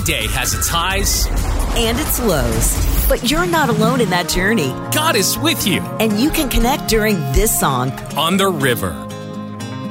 day has its highs and its lows. But you're not alone in that journey. God is with you. And you can connect during this song. On the River.